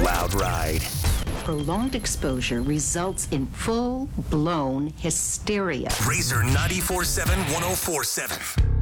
loud ride. Prolonged exposure results in full-blown hysteria. Razor 94.7 104.7.